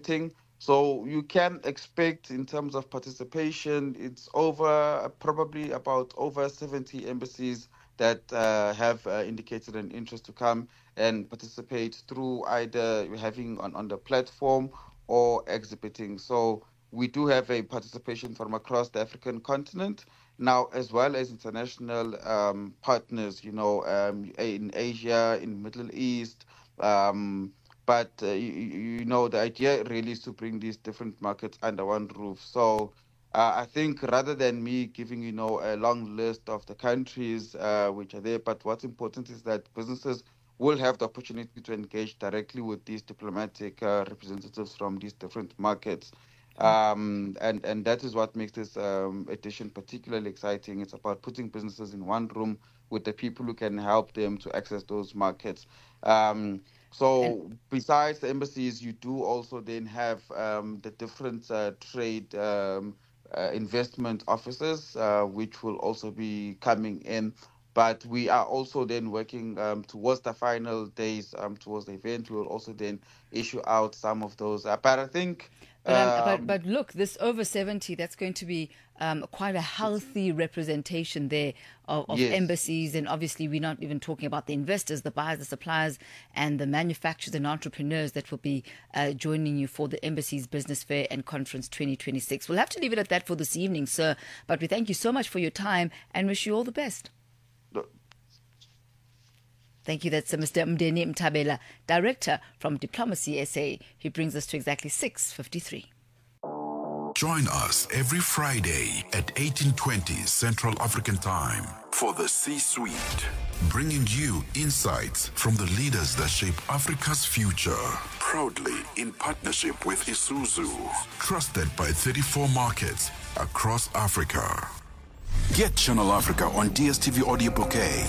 So you can expect in terms of participation, it's over probably about over 70 embassies that have indicated an interest to come and participate through either having on the platform or exhibiting. So we do have a participation from across the African continent now, as well as international partners, in Asia, in Middle East. But the idea really is to bring these different markets under one roof. So I think rather than me giving a long list of the countries which are there, but what's important is that businesses will have the opportunity to engage directly with these diplomatic representatives from these different markets. And that is what makes this edition particularly exciting. It's about putting businesses in one room with the people who can help them to access those markets. And So besides the embassies, you do also then have the different trade investment offices, which will also be coming in. But we are also then working towards the final days, towards the event. We will also then issue out some of those. But I think, um, but look, this over 70, that's going to be quite a healthy representation there of yes. embassies. And obviously, we're not even talking about the investors, the buyers, the suppliers, and the manufacturers and entrepreneurs that will be joining you for the Embassies Business Fair and Conference 2026. We'll have to leave it at that for this evening, sir. But we thank you so much for your time and wish you all the best. Thank you. That's Mr. Mdeni Mtabela, Director from Diplomacy SA. He brings us to exactly 6:53. Join us every Friday at 18:20 Central African Time for the C-Suite, bringing you insights from the leaders that shape Africa's future. Proudly in partnership with Isuzu, trusted by 34 markets across Africa. Get Channel Africa on DSTV Audio Bouquet.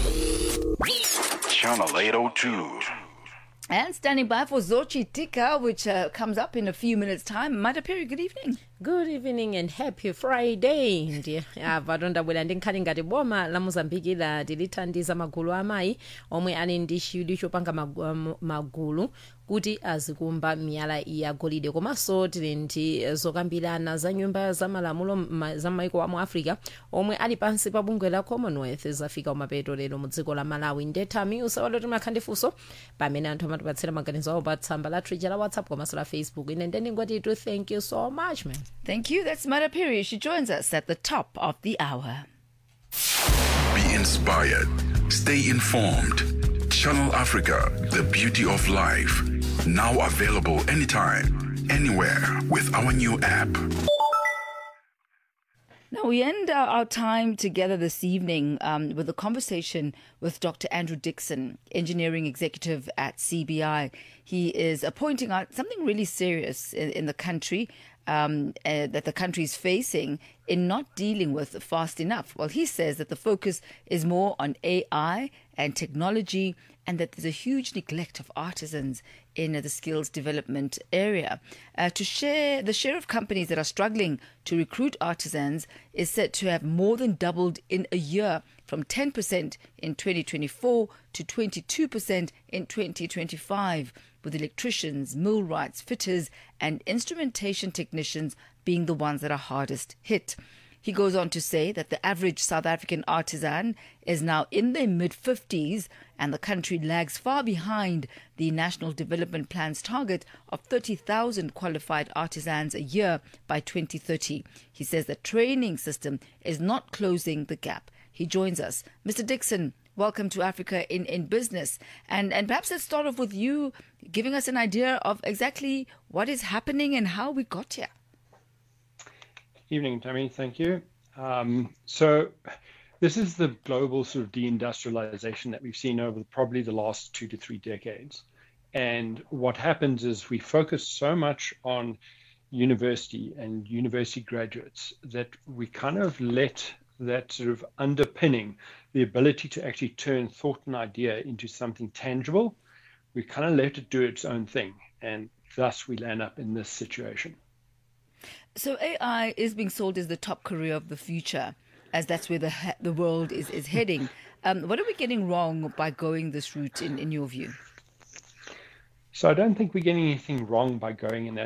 Channel 802. And standing by for Zochi Tika, which comes up in a few minutes' time. Madapiri, good evening. Good evening and happy Friday. Ndiye varonda bwela ndinkali ngati boma la Mozambique la dilithandiza magulu amayi omwe ali ndi chidwi chopanga magulu kuti azikumba miyala ya golide. Komanso tili ndi zokambirana za nyumba za malamulo za maiko wa mu Africa omwe ali pansi pa bungwe la Commonwealth zafika umapeto lero mu dziko la Malawi. Ndethami usawaloti makhandifunso pamene anthu amatipatsira maganizo awo pa tsamba la Twitter la WhatsApp komanso la Facebook. Ine ndingoti to thank you so much, man. Thank you. That's Madapiri. She joins us at the top of the hour. Be inspired. Stay informed. Channel Africa, the beauty of life. Now available anytime, anywhere with our new app. Now, we end our time together this evening with a conversation with Dr. Andrew Dixon, engineering executive at CBI. He is pointing out something really serious in the country that the country is facing in not dealing with fast enough. Well, he says that the focus is more on AI and technology, and that there's a huge neglect of artisans in the skills development area. The share of companies that are struggling to recruit artisans is said to have more than doubled in a year, from 10% in 2024 to 22% in 2025, with electricians, millwrights, fitters, and instrumentation technicians being the ones that are hardest hit. He goes on to say that the average South African artisan is now in their mid-50s, and the country lags far behind the National Development Plan's target of 30,000 qualified artisans a year by 2030. He says the training system is not closing the gap. He joins us. Mr. Dixon, welcome to Africa in Business. And perhaps let's start off with you giving us an idea of exactly what is happening and how we got here. Evening, Tammy. Thank you. So this is the global sort of deindustrialization that we've seen over probably the last 2 to 3 decades. And what happens is we focus so much on university and university graduates that we kind of let that sort of underpinning the ability to actually turn thought and idea into something tangible. We kind of let it do its own thing, and thus we land up in this situation. So AI is being sold as the top career of the future, as that's where the world is heading. What are we getting wrong by going this route in your view? So I don't think we're getting anything wrong by going in that